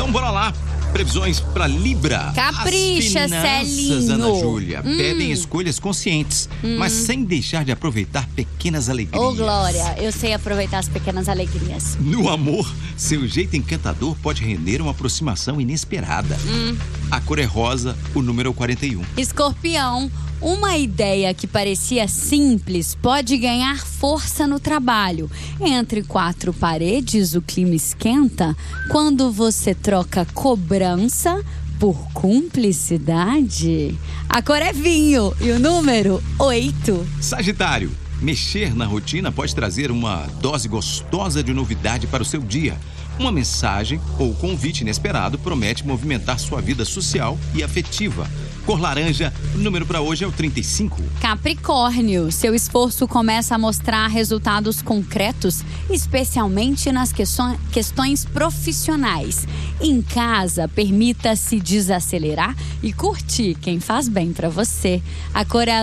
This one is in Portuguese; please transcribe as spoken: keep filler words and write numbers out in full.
Então bora lá. Previsões para Libra. Capricha, As finanças, Celinho. Ana Júlia, hum. pedem escolhas conscientes, hum. mas sem deixar de aproveitar pequenas alegrias. Ô, Glória, eu sei aproveitar as pequenas alegrias. No amor, seu jeito encantador pode render uma aproximação inesperada. Hum. A cor é rosa, o número é o quarenta e um. Escorpião, uma ideia que parecia simples pode ganhar força no trabalho. Entre quatro paredes, o clima esquenta quando você troca cobrança por cumplicidade. A cor é vinho e o número oito. Sagitário, mexer na rotina pode trazer uma dose gostosa de novidade para o seu dia. Uma mensagem ou convite inesperado promete movimentar sua vida social e afetiva. Cor laranja, o número para hoje é o trinta e cinco. Capricórnio, seu esforço começa a mostrar resultados concretos, especialmente nas questões, questões profissionais. Em casa, permita-se desacelerar e curtir quem faz bem para você. A cor é